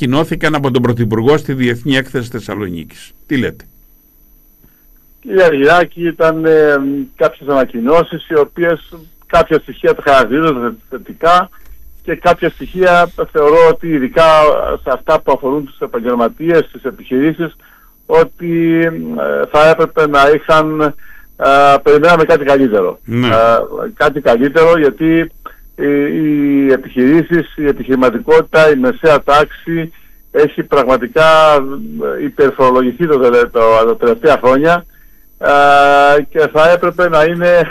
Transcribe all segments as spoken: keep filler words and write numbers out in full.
ανακοινώθηκαν από τον Πρωθυπουργό στη Διεθνή Έκθεση Θεσσαλονίκης. Τι λέτε? Κύριε Αργυράκη, ήταν ε, κάποιες ανακοινώσεις οι οποίες κάποια στοιχεία τα χαρακτηρίζονται θετικά και κάποια στοιχεία θεωρώ ότι ειδικά σε αυτά που αφορούν τους επαγγελματίες, τις επιχειρήσεις, ότι ε, θα έπρεπε να είχαν, ε, περιμέναμε κάτι καλύτερο. Ναι. Ε, κάτι καλύτερο γιατί οι, οι επιχειρήσεις, η επιχειρηματικότητα, η μεσαία τάξη έχει πραγματικά υπερφορολογηθεί το, το, το, τα τελευταία χρόνια ε, και θα έπρεπε να είναι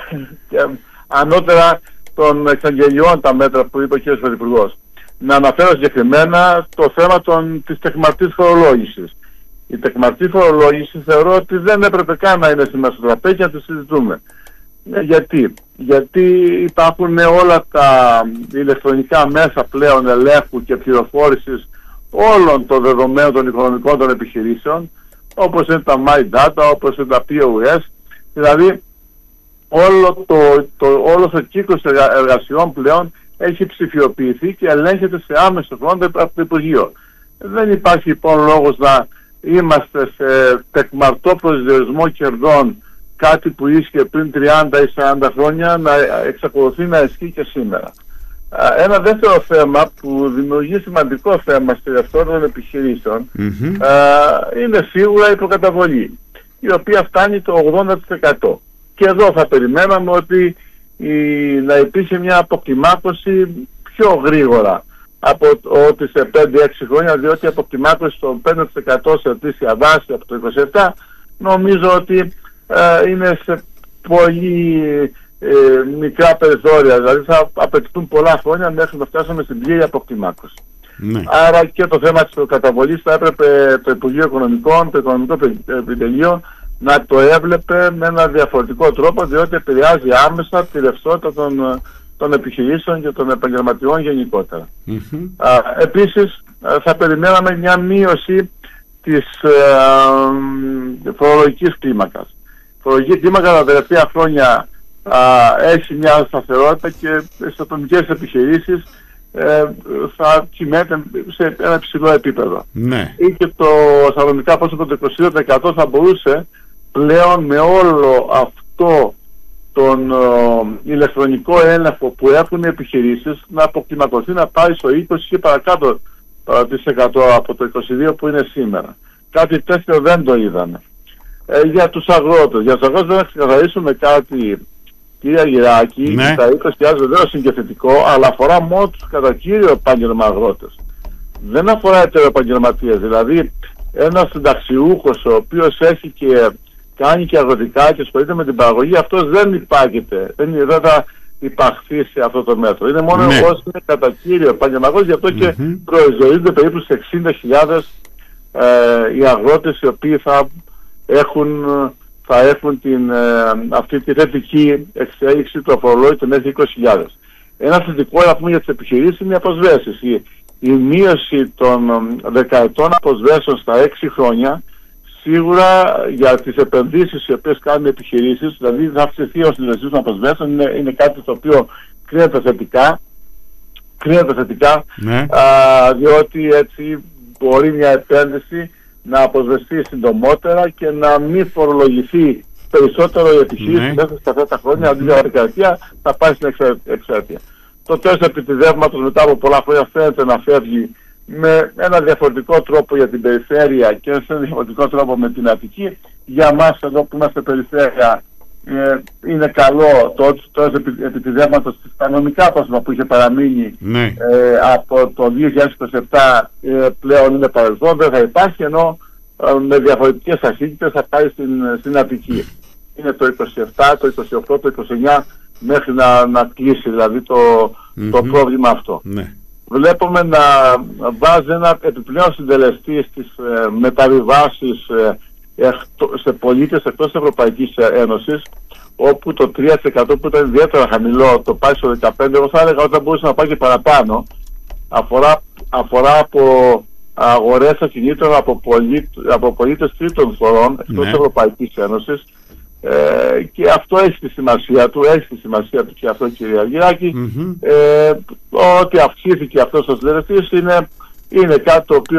ανώτερα των εξαγγελιών τα μέτρα που είπε ο κ. Πρωθυπουργός. Να αναφέρω συγκεκριμένα το θέμα των, της τεκμαρτής φορολόγησης. Η τεκμαρτή φορολόγηση θεωρώ ότι δεν έπρεπε καν να είναι σήμερα στο τραπέζι να τη συζητούμε. Γιατί? Γιατί υπάρχουν όλα τα ηλεκτρονικά μέσα πλέον ελέγχου και πληροφόρησης όλων των δεδομένων των οικονομικών των επιχειρήσεων, όπως είναι τα MyData, όπως είναι τα πι ο ες, δηλαδή όλο το, το, όλος ο κύκλος εργασιών πλέον έχει ψηφιοποιηθεί και ελέγχεται σε άμεσο χρόνο από το Υπουργείο. Δεν υπάρχει λοιπόν λόγος να είμαστε σε τεκμαρτό προσδιορισμό κερδών, κάτι που ίσχυε πριν τριάντα ή σαράντα χρόνια, να εξακολουθεί να ισχύει και σήμερα. Ένα δεύτερο θέμα που δημιουργεί σημαντικό θέμα στη ρευστότητα των επιχειρήσεων mm-hmm. είναι σίγουρα η προκαταβολή, η οποία φτάνει το ογδόντα τοις εκατό. Και εδώ θα περιμέναμε ότι η, να υπήρχε μια αποκλιμάκωση πιο γρήγορα από ότι σε πέντε έξι χρόνια, διότι η αποκλιμάκωση στο πέντε τοις εκατό σε ετήσια βάση από το είκοσι επτά νομίζω ότι ε, είναι σε πολύ ε, μικρά περιθώρια, δηλαδή θα απαιτηθούν πολλά χρόνια μέχρι να φτάσουμε στην πλήρη αποκλιμάκωση. Ναι. Άρα και το θέμα της καταβολής θα έπρεπε το Υπουργείο Οικονομικών, το Οικονομικό Επιτελείο να το έβλεπε με ένα διαφορετικό τρόπο, διότι επηρεάζει άμεσα τη ρευστότητα των, των επιχειρήσεων και των επαγγελματιών γενικότερα. Mm-hmm. Α, επίσης θα περιμέναμε μια μείωση της ε, φορολογικής κλίμακας. Η φορολογική κλίμακα τα τελευταία χρόνια α, έχει μια σταθερότητα και στις ατομικές επιχειρήσεις ε, θα κυμαίνεται σε ένα υψηλό επίπεδο. Ναι. Ή και το σαλονικά πρόσωπο το είκοσι δύο τοις εκατό θα μπορούσε πλέον με όλο αυτό τον uh, ηλεκτρονικό έλεγχο που έχουν οι επιχειρήσεις να αποκλιμακωθεί, να πάει στο είκοσι και παρακάτω τοις εκατό από το είκοσι δύο που είναι σήμερα. Κάτι τέτοιο δεν το είδαμε. Ε, για τους αγρότες. Για τους αγρότες δεν θα ξεκαθαρίσουμε κάτι, κύριε Αργυράκη, ναι. Τα είκοσι χιλιάδες βεβαίως είναι και θετικό, αλλά αφορά μόνο τους κατά κύριο επάγγελμα αγρότες. Δεν αφορά ετεροεπαγγελματίες. Δηλαδή ένας συνταξιούχος ο οποίος έχει και κάνει και αγροτικά και ασχολείται με την παραγωγή, αυτός δεν υπάγεται, δεν, δεν θα υπαχθεί σε αυτό το μέτρο. Είναι μόνο ναι. όσοι είναι κατά κύριο επαγγελματικός, γι' αυτό mm-hmm. και προεζωρίζονται περίπου στις εξήντα χιλιάδες ε, οι αγρότες οι οποίοι θα έχουν, θα έχουν την, ε, αυτή τη θετική εξέλιξη του αφορολόγητου μέχρι είκοσι χιλιάδες. Ένα θετικό να πούμε για τις επιχειρήσεις είναι οι αποσβέσεις. Η, η μείωση των δεκαετών αποσβέσεων στα έξι χρόνια σίγουρα για τις επενδύσεις οι οποίες κάνουν οι επιχειρήσεις, δηλαδή θα αυξηθεί ο συντελεστής των αποσβέσεων, είναι, είναι κάτι το οποίο κρίνεται θετικά, κρίνεται θετικά ναι. α, διότι έτσι μπορεί μια επένδυση να αποσβεστεί συντομότερα και να μην φορολογηθεί περισσότερο η επιχείρηση ναι. μέσα σε αυτά τα χρόνια, αντί για δεκαετία θα πάει στην εξαετία. Το τέλος επιτιδεύματος μετά από πολλά χρόνια φαίνεται να φεύγει με ένα διαφορετικό τρόπο για την περιφέρεια και σε ένα διαφορετικό τρόπο με την Αττική. Για μας εδώ που είμαστε περιφέρεια ε, είναι καλό το ότι το επιτιδεύματος στα νομικά πρόσωπα που είχε παραμείνει ναι. ε, από το δύο χιλιάδες είκοσι επτά ε, πλέον είναι παρελθόν, δεν θα υπάρχει, ενώ ε, με διαφορετικές ταχύτητες θα πάει στην, στην Αττική. Είναι το είκοσι επτά, το είκοσι οκτώ, το είκοσι εννιά μέχρι να, να κλείσει δηλαδή το, mm-hmm. το πρόβλημα αυτό. Ναι. Βλέπουμε να βάζει ένα επιπλέον συντελεστή στις ε, μεταβιβάσεις ε, εκτό, σε πολίτες εκτός της Ευρωπαϊκής Ένωσης, όπου το τρία τοις εκατό που ήταν ιδιαίτερα χαμηλό το πάει στο δεκαπέντε τοις εκατό, εγώ θα έλεγα ότι θα μπορούσε να πάει και παραπάνω. Αφορά, αφορά από αγορές ακινήτων από, πολίτ, από πολίτες τρίτων χωρών εκτός ναι. της Ευρωπαϊκής Ένωσης. Ε, και αυτό έχει τη σημασία του, έχει τη σημασία του και αυτό, κύριε Αργυράκη. Mm-hmm. Ε, ότι αυξήθηκε αυτός ο συντελεστής είναι, είναι κάτι το οποίο